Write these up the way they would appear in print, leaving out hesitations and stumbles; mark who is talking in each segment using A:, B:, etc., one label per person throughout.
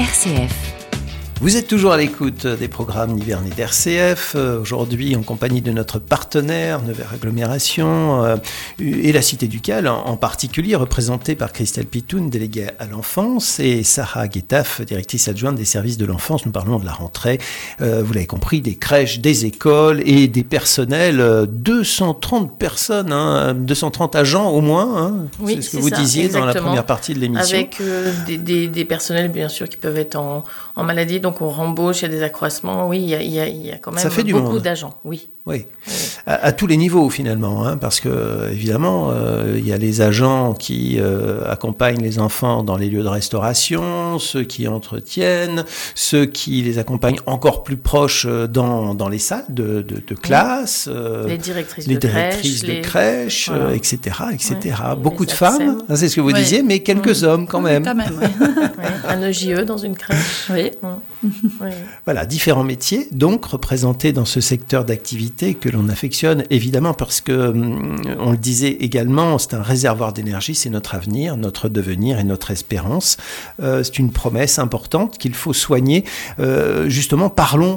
A: RCF.
B: Vous êtes toujours à l'écoute des programmes Nivernais d'RCF, aujourd'hui en compagnie de notre partenaire Nevers Agglomération et la Cité du Cal, en particulier représentée par Christelle Pitoun, déléguée à l'enfance, et Sarah Guetaf, directrice adjointe des services de l'enfance. Nous parlons de la rentrée, vous l'avez compris, des crèches, des écoles et des personnels, 230 personnes, 230 agents au moins,
C: oui,
B: c'est ce que vous disiez
C: exactement.
B: Dans la première partie de l'émission.
C: Avec des personnels bien sûr qui peuvent être en maladie, donc on rembauche, il y a des accroissements, oui, il y a quand même beaucoup d'agents, oui.
B: Oui, à tous les niveaux finalement, parce que évidemment, il y a les agents qui accompagnent les enfants dans les lieux de restauration, ceux qui entretiennent, ceux qui les accompagnent encore plus proches dans les salles de classe,
C: les directrices
B: de crèche, voilà. etc.
C: Ouais,
B: beaucoup de femmes, c'est ce que vous disiez, mais quelques hommes quand même.
D: Quand même, oui.
C: Un EJE dans une crèche.
D: Oui.
C: Oui.
B: Voilà, différents métiers, donc représentés dans ce secteur d'activité que l'on affectionne évidemment parce que, on le disait également, c'est un réservoir d'énergie, c'est notre avenir, notre devenir et notre espérance. C'est une promesse importante qu'il faut soigner. Justement, parlons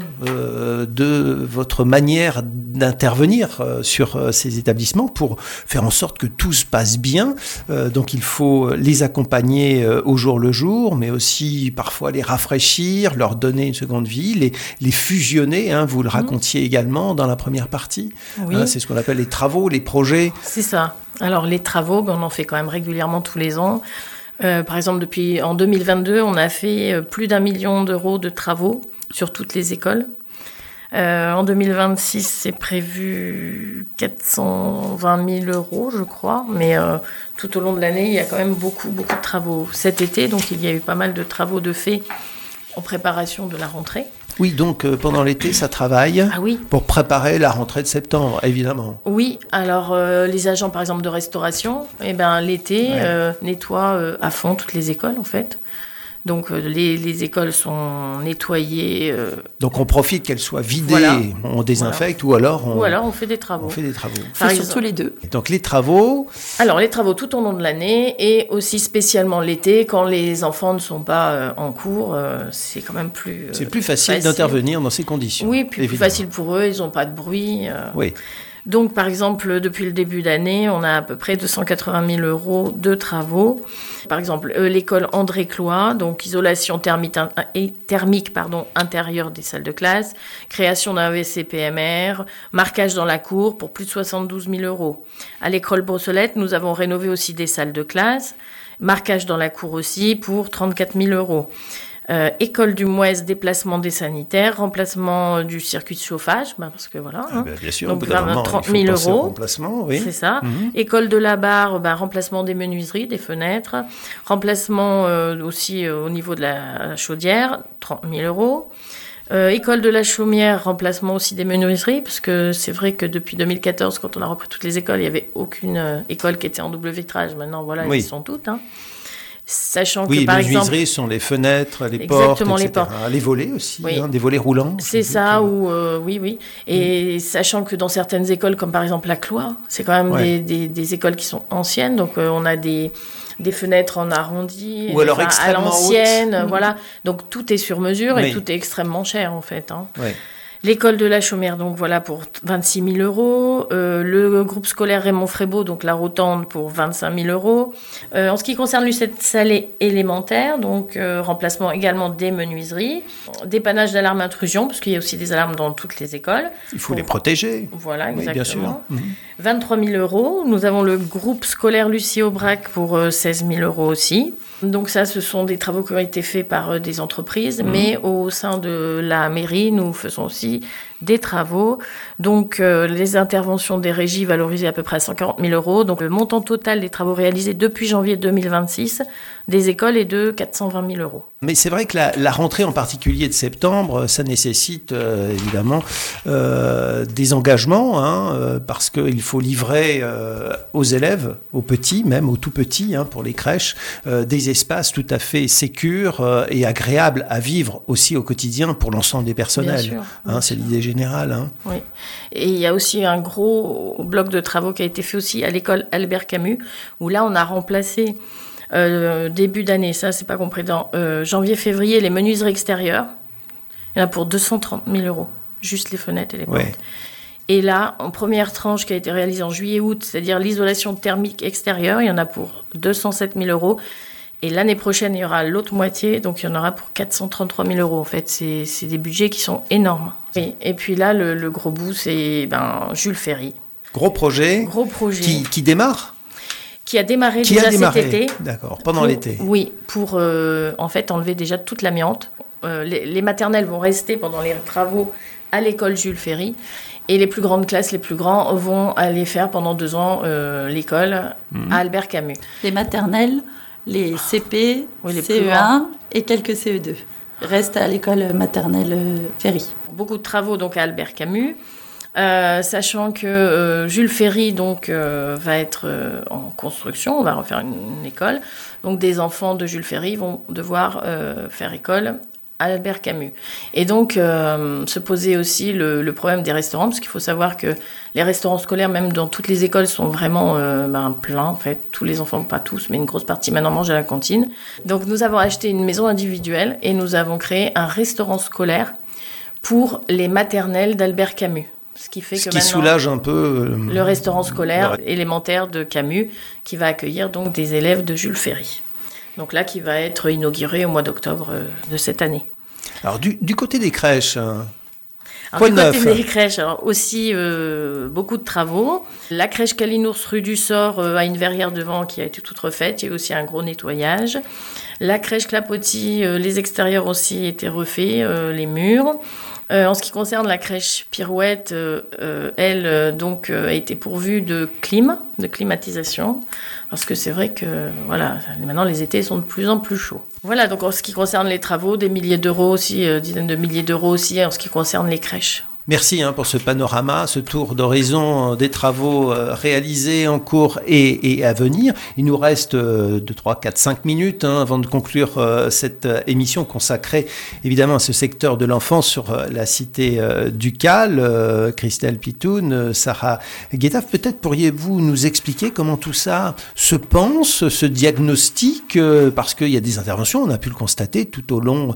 B: de votre manière d'intervenir sur ces établissements pour faire en sorte que tout se passe bien. Donc il faut les accompagner au jour le jour, mais aussi parfois les rafraîchir, leur donner une seconde vie, les fusionner, vous le racontiez également dans la première partie.
C: Oui.
B: C'est ce qu'on appelle les travaux, les projets.
C: C'est ça. Alors les travaux, on en fait quand même régulièrement tous les ans. Par exemple, en 2022, on a fait plus d'1 million d'euros de travaux sur toutes les écoles. En 2026, c'est prévu 420 000 euros, je crois. Mais tout au long de l'année, il y a quand même beaucoup de travaux. Cet été, donc, il y a eu pas mal de travaux de faits en préparation de la rentrée.
B: Oui, donc pendant l'été, ça travaille pour préparer la rentrée de septembre, évidemment.
C: Oui, alors les agents, par exemple, de restauration, l'été, nettoient à fond toutes les écoles, en fait. Donc les écoles sont nettoyées.
B: Donc on profite qu'elles soient vidées,
C: voilà.
B: On désinfecte ou alors
C: on fait des travaux.
D: Surtout les deux.
B: Donc les travaux.
C: Alors les travaux tout au long de l'année et aussi spécialement l'été quand les enfants ne sont pas en cours, c'est quand même plus.
B: C'est plus facile d'intervenir dans ces conditions.
C: Oui, plus facile pour eux, ils n'ont pas de bruit.
B: Oui.
C: Donc, par exemple, depuis le début d'année, on a à peu près 280 000 euros de travaux. Par exemple, l'école André Cloix, donc isolation thermique intérieure des salles de classe, création d'un WC PMR, marquage dans la cour pour plus de 72 000 euros. À l'école Brossolette, nous avons rénové aussi des salles de classe, marquage dans la cour aussi pour 34 000 euros. École du Mouez, déplacement des sanitaires, remplacement du circuit de chauffage, parce que voilà.
B: Bien sûr,
C: donc 30 000 euros.
B: Remplacement, oui.
C: C'est ça. École de la barre, remplacement des menuiseries, des fenêtres. Remplacement aussi au niveau de la chaudière, 30 000 euros. École de la Chaumière, remplacement aussi des menuiseries, parce que c'est vrai que depuis 2014, quand on a repris toutes les écoles, il n'y avait aucune école qui était en double vitrage. Maintenant, elles sont toutes. Sachant que, par exemple...
B: les menuiseries sont les fenêtres, les portes, etc.
C: Les portes.
B: Les volets aussi, des volets roulants.
C: C'est ça, oui. Et sachant que dans certaines écoles, comme par exemple la Cloix, c'est quand même des écoles qui sont anciennes, donc on a des fenêtres en arrondi,
B: ou alors extrêmement
C: à l'ancienne,
B: hautes.
C: voilà. Donc tout est sur mesure et tout est extrêmement cher en fait.
B: Oui.
C: L'école de la Chaumière, donc voilà, pour 26 000 euros. Le groupe scolaire Raymond Frébeau, donc la Rotande, pour 25 000 euros. En ce qui concerne l'UCED Salé élémentaire, donc remplacement également des menuiseries. Dépannage d'alarme intrusion, parce qu'il y a aussi des alarmes dans toutes les écoles.
B: Il faut les protéger.
C: Voilà, exactement.
B: Oui, bien sûr.
C: 23 000 euros. Nous avons le groupe scolaire Lucie Aubrac pour 16 000 euros aussi. Donc ça, ce sont des travaux qui ont été faits par des entreprises, mais au sein de la mairie, nous faisons aussi des travaux. Donc les interventions des régies valorisées à peu près à 140 000 euros. Donc le montant total des travaux réalisés depuis janvier 2026 des écoles est de 420 000 euros.
B: Mais c'est vrai que la rentrée en particulier de septembre, ça nécessite évidemment des engagements, parce qu'il faut livrer aux élèves, aux petits, même aux tout petits, pour les crèches, des espaces tout à fait sécures et agréables à vivre aussi au quotidien pour l'ensemble des personnels.
C: Bien sûr.
B: C'est l'idée générale.
C: Oui. Et il y a aussi un gros bloc de travaux qui a été fait aussi à l'école Albert Camus, où là on a remplacé Début d'année, ça c'est pas compris. Dans janvier-février, les menuiseries extérieures, il y en a pour 230 000 euros, juste les fenêtres et les portes. Ouais. Et là, en première tranche qui a été réalisée en juillet-août, c'est-à-dire l'isolation thermique extérieure, il y en a pour 207 000 euros. Et l'année prochaine, il y aura l'autre moitié, donc il y en aura pour 433 000 euros. En fait, c'est des budgets qui sont énormes. Oui. Et puis là, le gros bout, c'est Jules Ferry.
B: Gros projet. Qui démarre ? Qui a démarré cet été. D'accord, pendant l'été.
C: Oui, pour en fait enlever déjà toute l'amiante. Les maternelles vont rester pendant les travaux à l'école Jules Ferry. Et les plus grandes classes, les plus grands, vont aller faire pendant 2 ans l'école à Albert Camus.
D: Les maternelles, les CP, les CE1 et quelques CE2 restent à l'école maternelle Ferry.
C: Beaucoup de travaux donc à Albert Camus, sachant que Jules Ferry donc va être en construction, on va refaire une école. Donc des enfants de Jules Ferry vont devoir faire école à Albert Camus. Et donc, se posait aussi le problème des restaurants, parce qu'il faut savoir que les restaurants scolaires, même dans toutes les écoles, sont vraiment pleins, en fait. Tous les enfants, pas tous, mais une grosse partie maintenant mangent à la cantine. Donc, nous avons acheté une maison individuelle et nous avons créé un restaurant scolaire pour les maternelles d'Albert Camus. Ce qui
B: soulage un peu
C: le restaurant scolaire élémentaire de Camus, qui va accueillir donc des élèves de Jules Ferry. Donc là, qui va être inauguré au mois d'octobre de cette année.
B: Alors, du côté des crèches,
C: quoi de neuf ? Du côté des crèches, alors aussi beaucoup de travaux. La crèche Calinours rue du Sort a une verrière devant qui a été toute refaite. Il y a eu aussi un gros nettoyage. La crèche Clapotis, les extérieurs aussi étaient refaits, les murs. En ce qui concerne la crèche Pirouette, elle a été pourvue de climatisation, parce que c'est vrai que maintenant les étés sont de plus en plus chauds. Voilà, donc en ce qui concerne les travaux, des milliers d'euros aussi, dizaines de milliers d'euros aussi en ce qui concerne les crèches.
B: Merci pour ce panorama, ce tour d'horizon des travaux réalisés en cours et à venir. Il nous reste 2, 3, 4, 5 minutes avant de conclure cette émission consacrée évidemment à ce secteur de l'enfance sur la cité du Cal. Christelle Pitoun, Sarah Guettaf, peut-être pourriez-vous nous expliquer comment tout ça se pense, ce diagnostic, parce qu'il y a des interventions, on a pu le constater tout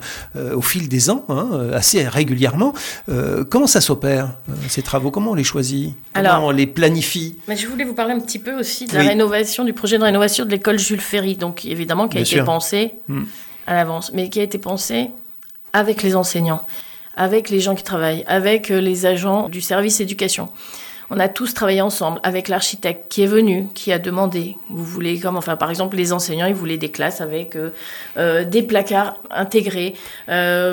B: au fil des ans, assez régulièrement. Comment ça s'opère, ces travaux? Comment on les choisit? Comment on les planifie?
C: Je voulais vous parler un petit peu aussi de la rénovation, du projet de rénovation de l'école Jules Ferry, donc évidemment qui a été pensé à l'avance, mais qui a été pensé avec les enseignants, avec les gens qui travaillent, avec les agents du service éducation. On a tous travaillé ensemble avec l'architecte qui est venu, qui a demandé, vous voulez comment, par exemple, les enseignants, ils voulaient des classes avec des placards intégrés. On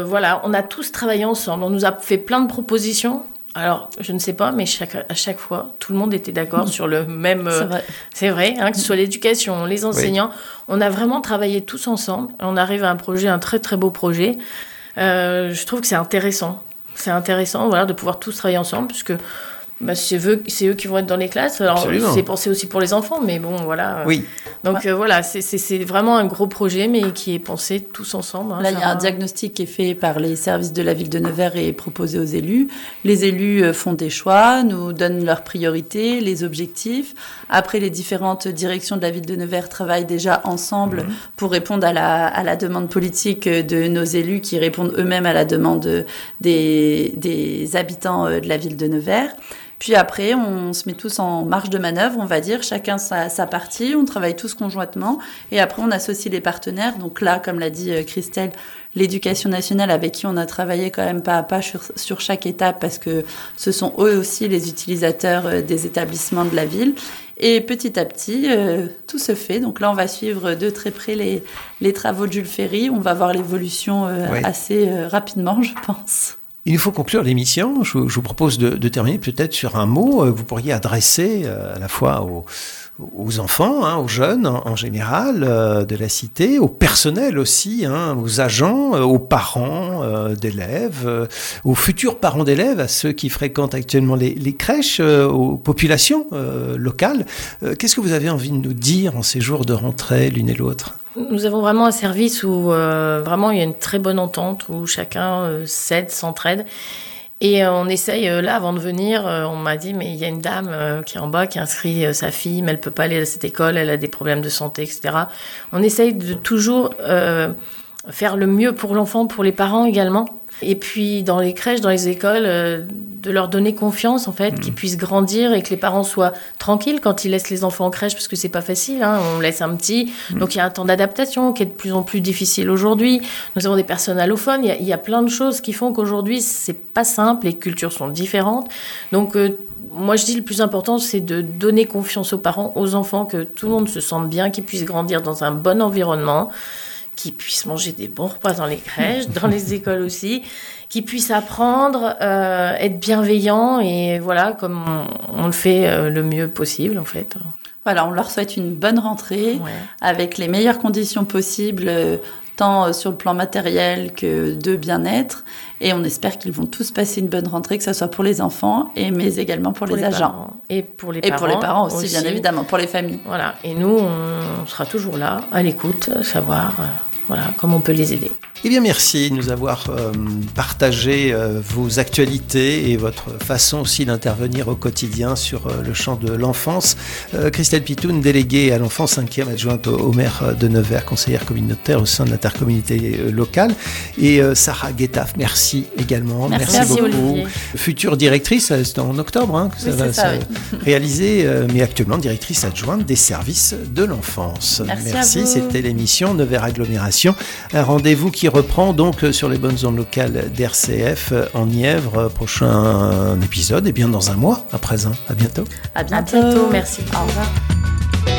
C: a tous travaillé ensemble. On nous a fait plein de propositions. Alors, je ne sais pas, mais à chaque fois, tout le monde était d'accord sur le même... c'est vrai, que ce soit l'éducation, les enseignants. On a vraiment travaillé tous ensemble. On arrive à un très, très beau projet. Je trouve que c'est intéressant. C'est intéressant, de pouvoir tous travailler ensemble, puisque... c'est eux qui vont être dans les classes. Alors, absolument. C'est pensé aussi pour les enfants, mais bon, voilà.
B: Oui.
C: Donc, c'est vraiment un gros projet, mais qui est pensé tous ensemble.
D: Là, il y a un diagnostic qui est fait par les services de la ville de Nevers et proposé aux élus. Les élus font des choix, nous donnent leurs priorités, les objectifs. Après, les différentes directions de la ville de Nevers travaillent déjà ensemble pour répondre à la demande politique de nos élus qui répondent eux-mêmes à la demande des habitants de la ville de Nevers. Puis après, on se met tous en marge de manœuvre, on va dire, chacun sa partie, on travaille tous conjointement, et après on associe les partenaires. Donc là, comme l'a dit Christelle, l'éducation nationale avec qui on a travaillé quand même pas à pas sur chaque étape, parce que ce sont eux aussi les utilisateurs des établissements de la ville. Et petit à petit, tout se fait. Donc là, on va suivre de très près les travaux de Jules Ferry. On va voir l'évolution assez rapidement, je pense.
B: Il nous faut conclure l'émission. Je vous propose de terminer peut-être sur un mot que vous pourriez adresser à la fois aux enfants, aux jeunes en général de la cité, au personnel aussi, aux agents, aux parents d'élèves, aux futurs parents d'élèves, à ceux qui fréquentent actuellement les crèches, aux populations locales. Qu'est-ce que vous avez envie de nous dire en ces jours de rentrée l'une et l'autre ?
C: Nous avons vraiment un service où vraiment il y a une très bonne entente, où chacun s'aide, s'entraide. Et on essaye, là, avant de venir, on m'a dit, mais il y a une dame qui est en bas, qui a inscrit sa fille, mais elle peut pas aller à cette école, elle a des problèmes de santé, etc. On essaye de toujours faire le mieux pour l'enfant, pour les parents également. Et puis, dans les crèches, dans les écoles, de leur donner confiance, en fait, qu'ils puissent grandir et que les parents soient tranquilles quand ils laissent les enfants en crèche, parce que c'est pas facile, hein, on laisse un petit. Donc, il y a un temps d'adaptation qui est de plus en plus difficile aujourd'hui. Nous avons des personnes allophones. Il y a plein de choses qui font qu'aujourd'hui, c'est pas simple. Les cultures sont différentes. Donc, moi, je dis le plus important, c'est de donner confiance aux parents, aux enfants, que tout le monde se sente bien, qu'ils puissent grandir dans un bon environnement, qui puissent manger des bons repas dans les crèches, dans les écoles aussi, qui puissent apprendre, être bienveillants et voilà, comme on le fait le mieux possible en fait.
D: Voilà, on leur souhaite une bonne rentrée avec les meilleures conditions possibles, tant sur le plan matériel que de bien-être. Et on espère qu'ils vont tous passer une bonne rentrée, que ce soit pour les enfants, mais également pour les agents.
C: Et pour les
D: parents aussi, bien évidemment, pour les familles.
C: Voilà. Et nous, on sera toujours là, à l'écoute, savoir comment on peut les aider.
B: Eh bien, merci de nous avoir partagé vos actualités et votre façon aussi d'intervenir au quotidien sur le champ de l'enfance. Christelle Pitoun, déléguée à l'enfance, 5e adjointe au maire de Nevers, conseillère communautaire au sein de l'intercommunauté locale. Et Sarah Guettaf, merci également.
C: Merci
B: beaucoup.
C: Olivier.
B: Future directrice, c'est en octobre que ça va se réaliser, mais actuellement directrice adjointe des services de l'enfance. Merci. C'était l'émission Nevers Agglomération. Un rendez-vous qui reprend donc sur les bonnes ondes locales d'RCF en Nièvre. Prochain épisode, et bien dans un mois à présent. À bientôt.
C: À bientôt, merci.
D: Au revoir.